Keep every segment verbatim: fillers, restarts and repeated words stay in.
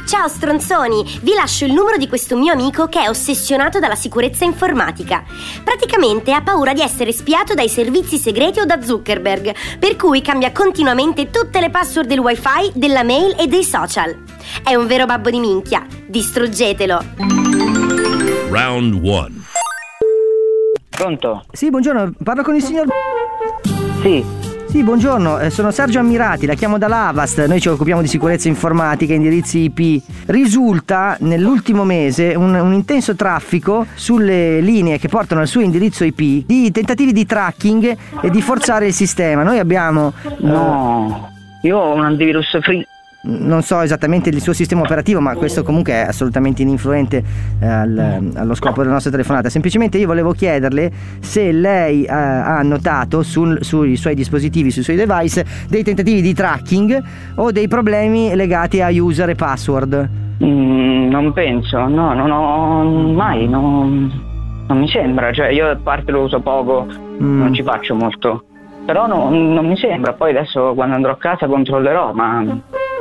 Ciao stronzoni, vi lascio il numero di questo mio amico che è ossessionato dalla sicurezza informatica. Praticamente ha paura di essere spiato dai servizi segreti o da Zuckerberg, per cui cambia continuamente tutte le password del wifi, della mail e dei social. È un vero babbo di minchia, distruggetelo. Round one. Pronto? Sì, buongiorno, parlo con il signor... Sì. Sì, buongiorno, eh, sono Sergio Ammirati, la chiamo dall'Avast, noi ci occupiamo di sicurezza informatica, indirizzi I P. Risulta nell'ultimo mese un, un intenso traffico sulle linee che portano al suo indirizzo I P di tentativi di tracking e di forzare il sistema. Noi abbiamo... No, io ho un antivirus free. Non so esattamente il suo sistema operativo, ma questo comunque è assolutamente ininfluente eh, al, allo scopo della nostra telefonata. Semplicemente io volevo chiederle se lei eh, ha notato sul, sui suoi dispositivi, sui suoi device, dei tentativi di tracking o dei problemi legati a user e password. Mm, non penso, no, non ho mai, non, non mi sembra. Cioè io a parte lo uso poco, mm. non ci faccio molto. Però no, non mi sembra, poi adesso quando andrò a casa controllerò, ma...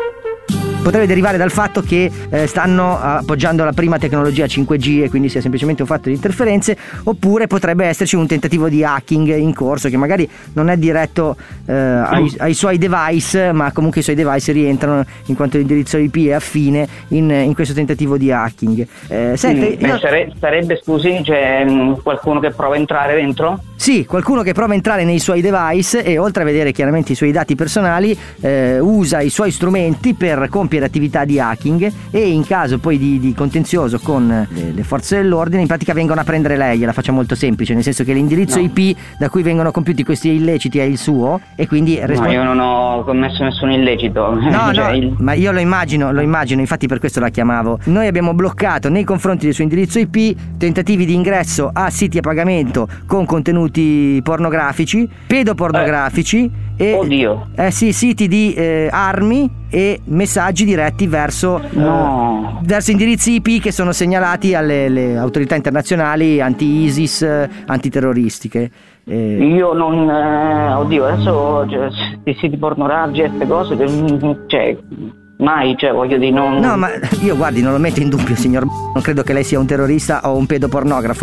Potrebbe derivare dal fatto che eh, stanno appoggiando la prima tecnologia cinque G e quindi sia semplicemente un fatto di interferenze, oppure potrebbe esserci un tentativo di hacking in corso che magari non è diretto eh, ai, ai suoi device, ma comunque i suoi device rientrano in quanto l'indirizzo I P è affine in, in questo tentativo di hacking. Eh, sente, mm, io... sare- sarebbe, scusi, c'è qualcuno che prova a entrare dentro? Sì, qualcuno che prova a entrare nei suoi device e oltre a vedere chiaramente i suoi dati personali eh, usa i suoi strumenti per compiere attività di hacking e in caso poi di, di contenzioso con le, le forze dell'ordine in pratica vengono a prendere lei. La faccia molto semplice, nel senso che l'indirizzo no. I P da cui vengono compiuti questi illeciti è il suo e quindi rispo- no, io non ho commesso nessun illecito. No, cioè, no, il... ma io lo immagino, lo immagino, infatti per questo la chiamavo. Noi abbiamo bloccato nei confronti del suo indirizzo I P tentativi di ingresso a siti a pagamento con contenuti pornografici, pedopornografici eh. e Oddio. Eh sì, siti di eh, armi e messaggi diretti verso, no. eh, verso indirizzi I P che sono segnalati alle, alle autorità internazionali anti-ISIS, eh, antiterroristiche. Eh. Io non... Eh, oddio, adesso cioè, i siti pornografici e queste cose, cioè... Mai, cioè voglio dire non... No, ma io guardi, non lo metto in dubbio signor, non credo che lei sia un terrorista o un pedopornografo.